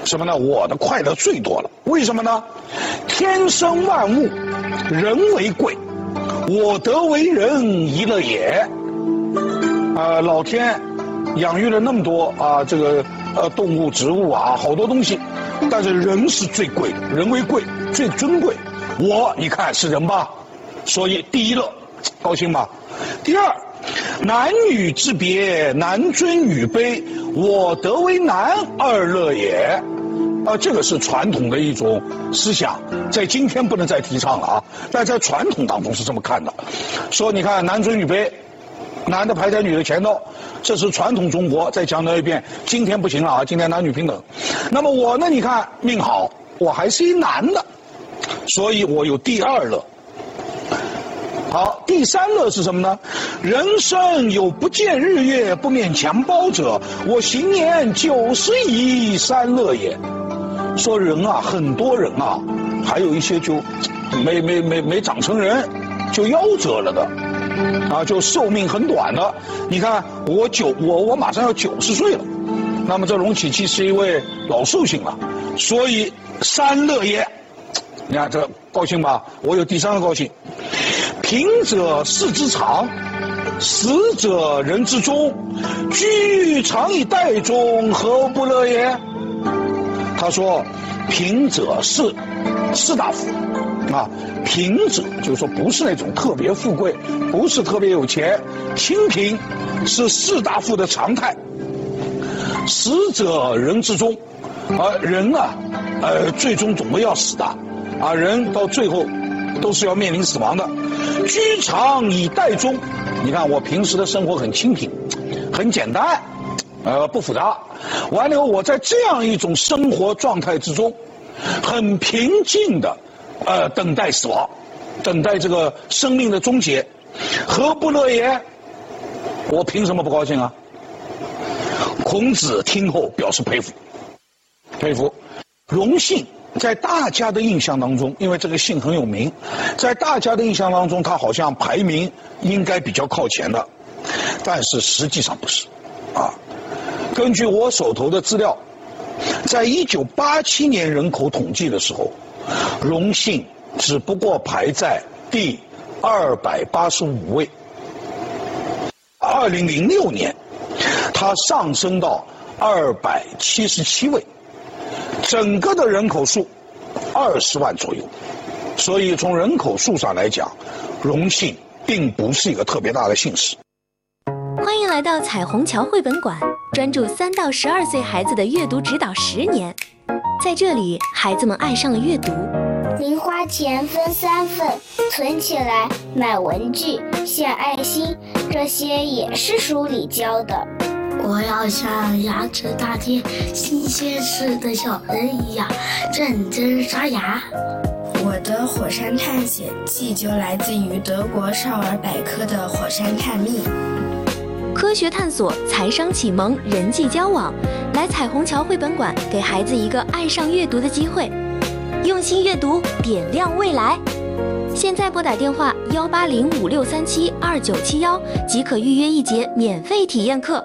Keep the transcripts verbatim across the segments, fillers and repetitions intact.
什么呢？我的快乐最多了。为什么呢？天生万物，人为贵，我得为人宜乐也。啊、呃，老天养育了那么多啊、呃，这个呃动物、植物啊，好多东西，但是人是最贵的，人为贵，最尊贵。我你看是人吧，所以第一乐，高兴吧。第二，男女之别，男尊女卑，我得为男二乐也。啊，这个是传统的一种思想，在今天不能再提倡了啊，但在传统当中是这么看的，说你看男尊女卑，男的排在女的前头，这是传统中国。再强调一遍，今天不行了啊，今天男女平等。那么我呢，你看命好，我还是一男的，所以我有第二乐。好，第三乐是什么呢？人生有不见日月，不面强包者，我行年九十以三乐也。说人啊，很多人啊，还有一些就没没没没长成人，就夭折了的，啊，就寿命很短的。你看我九我我马上要九十岁了，那么这龙起期是一位老寿星了，所以三乐也。你看这高兴吧？我有第三个高兴。贫者世之长，死者人之终，居长以待中，何不乐也？他说，贫者是士大夫，啊，贫者就是说不是那种特别富贵，不是特别有钱，清贫是士大夫的常态。死者人之终，啊，人啊，呃，最终总归要死的，啊，人到最后都是要面临死亡的。居长以待终，你看我平时的生活很清贫，很简单，呃，不复杂。完了以后，我在这样一种生活状态之中，很平静的，呃，等待死亡，等待这个生命的终结，何不乐也？我凭什么不高兴啊？孔子听后表示佩服，佩服，荣幸。在大家的印象当中，因为这个姓很有名，在大家的印象当中，他好像排名应该比较靠前的，但是实际上不是，啊，根据我手头的资料，在一九八七年人口统计的时候，荣幸只不过排在第二百八十五位，二零零六年，它上升到二百七十七位。整个的人口数二十万左右，所以从人口数上来讲，荣幸并不是一个特别大的姓氏。 欢迎来到彩虹桥绘本馆，专注三到十二岁孩子的阅读指导十年。在这里，孩子们爱上了阅读。 零花钱分三份，存起来买文具、献爱心，这些也是书里教的。 我要像牙齿大街新鲜市的小人一样认真刷牙。 我的火山探险记就来自于德国少儿百科的火山探秘。 科学探索、财商启蒙、人际交往，来彩虹桥绘本馆，给孩子一个爱上阅读的机会。用心阅读，点亮未来。现在拨打电话幺八零五六三七二九七幺即可预约一节免费体验课。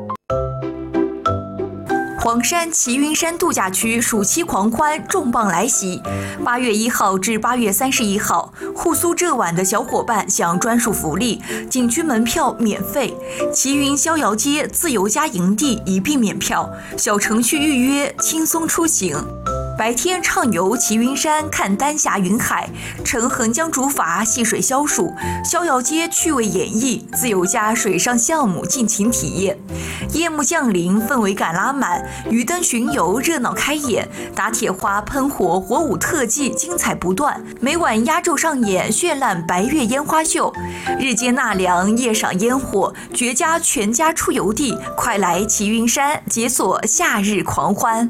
黄山齐云山度假区暑期狂欢重磅来袭，八月一号至八月三十一号，沪苏浙皖的小伙伴享专属福利，景区门票免费，齐云逍遥街自由家营地一并免票，小程序预约，轻松出行。白天畅游齐云山，看丹霞云海，乘横江竹筏戏水消暑，逍遥街趣味演绎，自由家水上项目尽情体验。夜幕降临，氛围感拉满，鱼灯巡游热闹开演，打铁花喷火火舞特技精彩不断，每晚压轴上演绚烂白月烟花秀，日间纳凉，夜赏烟火，绝佳全家出游地，快来齐云山解锁夏日狂欢。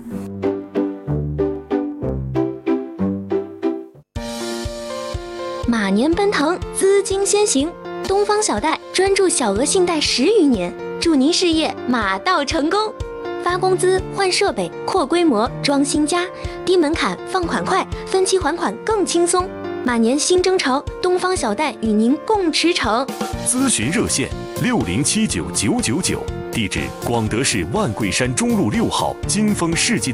马年奔腾，资金先行，东方小贷专注小额信贷十余年，祝您事业马到成功。发工资、换设备、扩规模、装新家，低门槛，放款快，分期还款更轻松。马年新征程，东方小贷与您共驰骋。 咨询热线六零七九九九九，地址广德市万桂山中路六号金丰世纪。